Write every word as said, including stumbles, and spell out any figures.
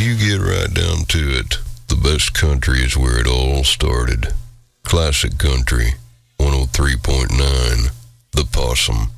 you get right down to it, the best country is where it all started. Classic Country, one oh three point nine, The Possum.